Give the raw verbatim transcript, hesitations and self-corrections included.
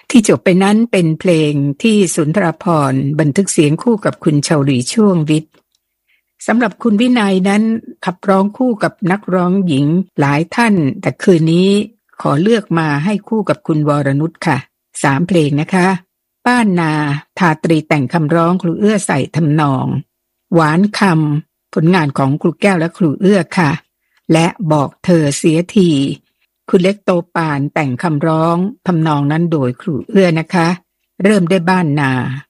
ที่จบไปนั้นเป็นเพลงที่สุนทรภรณ์บันทึกเสียงคู่กับคุณเฉาหลี่ช่วงวิทย์สำหรับคุณวินัยนั้นขับร้องคู่กับนักร้องหญิงหลายท่านแต่คืนนี้ขอเลือกมาให้คู่กับคุณวรนุชค่ะสามเพลงนะคะป้านนาทาตรีแต่งคำร้องครูเอื้อใส่ทำนองหวานคำผลงานของครูแก้วและครูเอื้อค่ะและบอกเธอเสียทีคุณเล็กโตปานแต่งคำร้องทำนองนั้นโดยครูเอื้อนะคะเริ่มได้บ้านนา